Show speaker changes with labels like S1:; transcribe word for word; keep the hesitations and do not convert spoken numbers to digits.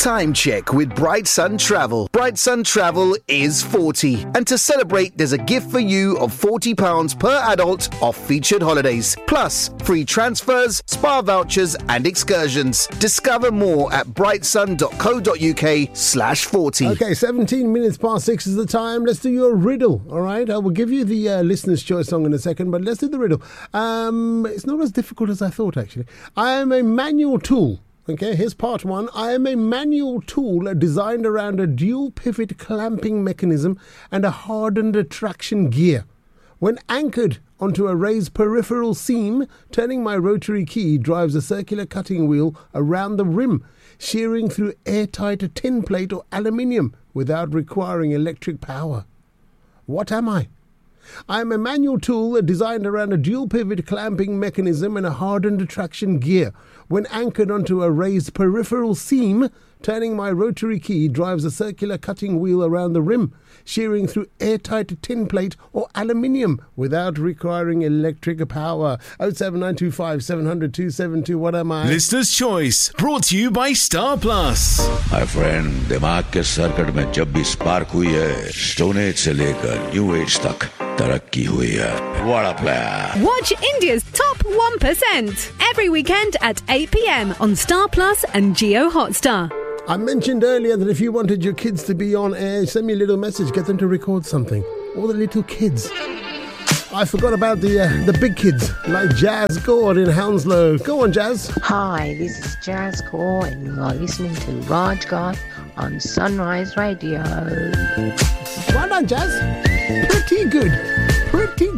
S1: Time check with Bright Sun Travel. Bright Sun Travel is forty. And to celebrate, there's a gift for you of forty pounds per adult off featured holidays. Plus, free transfers, spa vouchers and excursions. Discover more at brightsun.co.uk slash 40.
S2: Okay, seventeen minutes past six is the time. Let's do your riddle, all right? I will give you the uh, listener's choice song in a second, but let's do the riddle. Um, it's not as difficult as I thought, actually. I am a manual tool. Okay, here's part one. I am a manual tool designed around a dual pivot clamping mechanism and a hardened traction gear. When anchored onto a raised peripheral seam, turning my rotary key drives a circular cutting wheel around the rim, shearing through airtight tin plate or aluminium without requiring electric power. What am I? I am a manual tool designed around a dual pivot clamping mechanism and a hardened traction gear. When anchored onto a raised peripheral seam, turning my rotary key drives a circular cutting wheel around the rim, shearing through airtight tin plate or aluminium without requiring electric power. oh seven nine two five seven zero zero two seven two. What am I?
S3: Listener's Choice, brought to you by Star Plus.
S4: My friend, दिमाग के circuit में जब भी spark हुई है, stone age से लेकर new age तक तरक्की हुई है. What a player.
S5: Watch India's top one percent every weekend at eight p.m. on Star Plus and Jio Hotstar.
S2: I mentioned earlier that if you wanted your kids to be on air, send me a little message, get them to record something. All the little kids. I forgot about the uh, the big kids, like Jazz Gord in Hounslow. Go on, Jazz.
S6: Hi, this is Jazz Gord, and you are listening to Raj Garth on Sunrise Radio.
S2: Well done, Jazz. Pretty good. Pretty